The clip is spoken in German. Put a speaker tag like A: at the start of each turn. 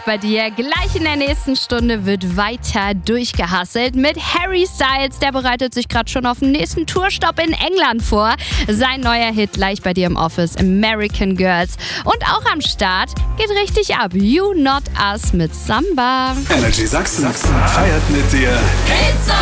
A: läuft bei dir. Gleich in der nächsten Stunde wird weiter durchgehustelt mit Harry Styles. Der bereitet sich gerade schon auf den nächsten Tourstopp in England vor. Sein neuer Hit gleich bei dir im Office, American Girls. Und auch am Start geht richtig ab. You Not Us mit Samba.
B: Energy Sachsen feiert mit dir.
C: It's